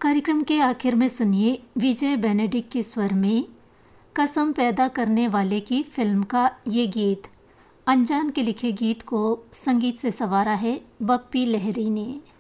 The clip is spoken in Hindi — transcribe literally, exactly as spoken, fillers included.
कार्यक्रम के आखिर में सुनिए विजय बेनेडिक्ट के स्वर में कसम पैदा करने वाले की फिल्म का ये गीत। अनजान के लिखे गीत को संगीत से संवारा है बप्पी लहरी ने।